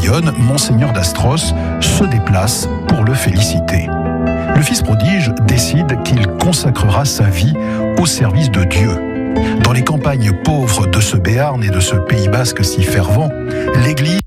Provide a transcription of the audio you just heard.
Bayonne, Monseigneur d'Astros se déplace pour le féliciter. Le fils prodige décide qu'il consacrera sa vie au service de Dieu. Dans les campagnes pauvres de ce Béarn et de ce Pays basque si fervent, l'Église